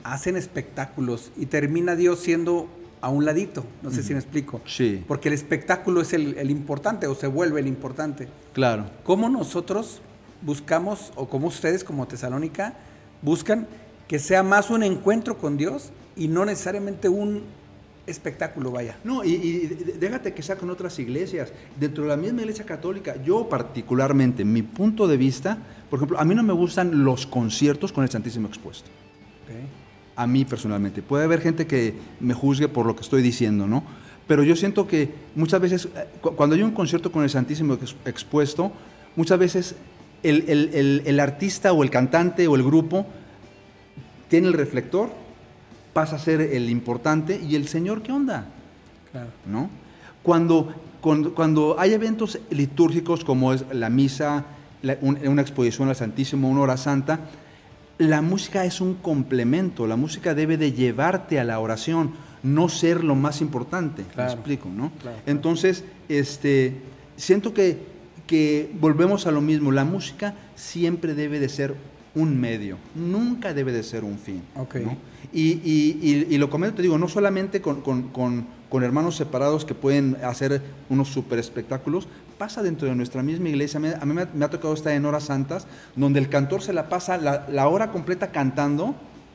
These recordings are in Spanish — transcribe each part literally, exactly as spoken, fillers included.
hacen espectáculos y termina Dios siendo a un ladito, no sé uh-huh. si me explico. Sí. Porque el espectáculo es el, el importante o se vuelve el importante. Claro. ¿Cómo nosotros buscamos, o como ustedes como Tesalónica, buscan que sea más un encuentro con Dios y no necesariamente un espectáculo, vaya? No, y, y déjate que sea con otras iglesias. Dentro de la misma iglesia católica, yo particularmente, mi punto de vista, por ejemplo, a mí no me gustan los conciertos con el Santísimo expuesto. Okay. A mí personalmente. Puede haber gente que me juzgue por lo que estoy diciendo, ¿no? Pero yo siento que muchas veces, cuando hay un concierto con el Santísimo expuesto, muchas veces el, el, el, el artista o el cantante o el grupo tiene el reflector, pasa a ser el importante, y el Señor, ¿qué onda? Claro. ¿No? Cuando, cuando, cuando hay eventos litúrgicos como es la misa, la, un, una exposición al Santísimo, una hora santa, la música es un complemento, la música debe de llevarte a la oración, no ser lo más importante, claro. ¿Me explico, no? Claro, claro. Entonces, este, siento que, que volvemos a lo mismo, la música siempre debe de ser un medio, nunca debe de ser un fin. Okay. ¿No? Y, y, y, y lo comento, te digo, no solamente con, con, con, con hermanos separados que pueden hacer unos super espectáculos, pasa dentro de nuestra misma iglesia. A mí me ha, me ha tocado estar en horas santas, donde el cantor se la pasa la, la hora completa cantando,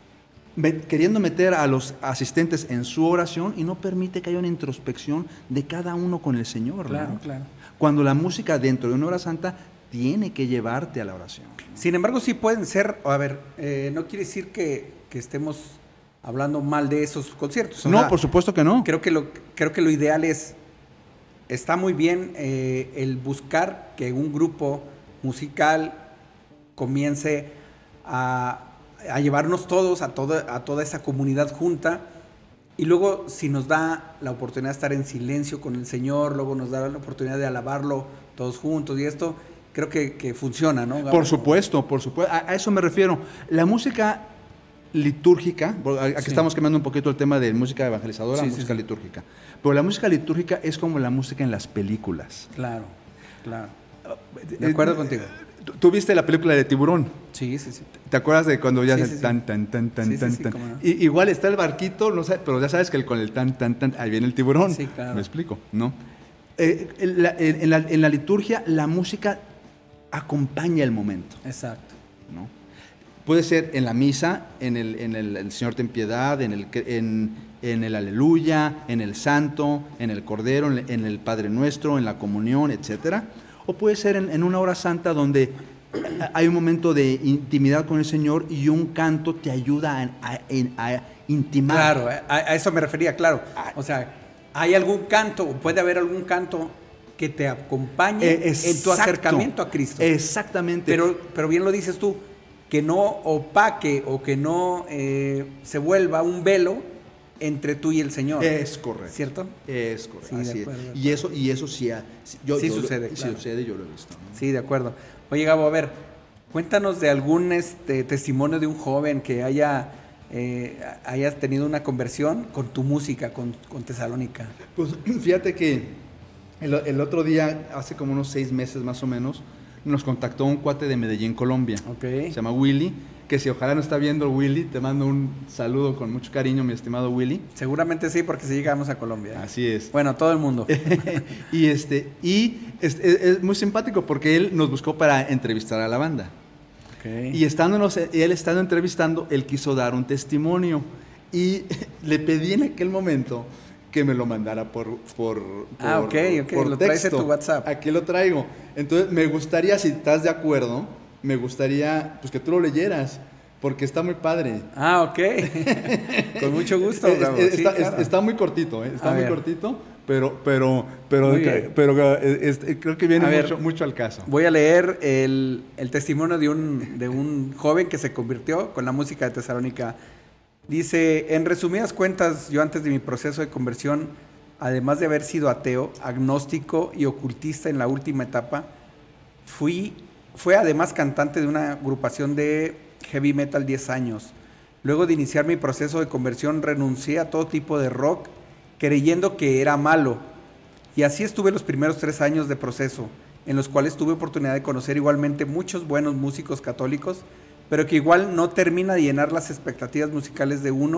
me, queriendo meter a los asistentes en su oración, y no permite que haya una introspección de cada uno con el Señor. Claro, ¿no? claro. Cuando la música dentro de una hora santa tiene que llevarte a la oración. Sin embargo, sí pueden ser, a ver, eh, no quiere decir que, que estemos hablando mal de esos conciertos. O no, sea, por supuesto que no. Creo que lo, creo que lo ideal es, está muy bien eh, el buscar que un grupo musical comience a, a llevarnos todos, a toda, a toda esa comunidad junta, y luego si nos da la oportunidad de estar en silencio con el Señor, luego nos da la oportunidad de alabarlo todos juntos, y esto creo que, que funciona, ¿no? Por supuesto, por supuesto, a, a eso me refiero. La música litúrgica, aquí sí. Estamos cambiando un poquito el tema de música evangelizadora, sí, música sí, sí. litúrgica, pero la música litúrgica es como la música en las películas. Claro, claro. De acuerdo eh, contigo. ¿Tú viste la película de Tiburón? Sí, sí, sí. ¿Te acuerdas de cuando ya sí, se sí, sí. tan, tan, tan, tan, sí, tan, sí, sí, tan? no. Y, igual está el barquito, no sé, pero ya sabes que el, con el tan, tan, tan, ahí viene el tiburón. Sí, claro. Me explico, ¿no? Eh, en, la, en, la, en la liturgia, la música acompaña el momento. Exacto. ¿No? Puede ser en la misa, en el, en el, el Señor ten piedad, en el, en, en el Aleluya, en el Santo, en el Cordero, en, en el Padre Nuestro, en la comunión, etcétera. O puede ser en, en una hora santa donde hay un momento de intimidad con el Señor y un canto te ayuda a, a, a intimar. Claro, a, a eso me refería, claro. O sea, hay algún canto, puede haber algún canto que te acompañe eh, en tu acercamiento a Cristo. Exactamente. Pero, pero bien lo dices tú, que no opaque o que no eh, se vuelva un velo entre tú y el Señor. Es correcto. ¿Cierto? Es correcto. Sí, así acuerdo, es. Y eso, y eso sí, yo, sí yo, sucede. Sí claro. sucede, yo lo he visto. ¿No? Sí, de acuerdo. Oye, Gabo, a ver, cuéntanos de algún este, testimonio de un joven que haya, eh, haya tenido una conversión con tu música, con, con Tesalónica. Pues fíjate que el, el otro día, hace como unos seis meses más o menos, nos contactó un cuate de Medellín, Colombia. Okay. Se llama Willy, que si ojalá no está viendo Willy, te mando un saludo con mucho cariño, mi estimado Willy. Seguramente sí, porque sí llegamos a Colombia. Así es. Bueno, todo el mundo. y este y es, es, es muy simpático porque él nos buscó para entrevistar a la banda. Okay. Y estándonos, él estando entrevistando, él quiso dar un testimonio. Y le pedí en aquel momento que me lo mandara por, por, por Ah, ok, ok, por lo texto. traes en tu WhatsApp. Aquí lo traigo. Entonces, me gustaría, si estás de acuerdo, me gustaría pues que tú lo leyeras, porque está muy padre. Ah, ok. Con mucho gusto. Es, Bravo. es, Sí, está, claro. es, está muy cortito, ¿eh? Está A muy ver. cortito, pero, pero, pero, Muy pero, bien. pero es, es, creo que viene A mucho, ver, mucho al caso. Voy a leer el, el testimonio de un, de un joven que se convirtió con la música de Tesalónica. Dice, en resumidas cuentas, yo antes de mi proceso de conversión, además de haber sido ateo, agnóstico y ocultista en la última etapa, fui, fue además cantante de una agrupación de heavy metal diez años. Luego de iniciar mi proceso de conversión, renuncié a todo tipo de rock, creyendo que era malo. Y así estuve los primeros tres años de proceso, en los cuales tuve oportunidad de conocer igualmente muchos buenos músicos católicos, pero que igual no termina de llenar las expectativas musicales de uno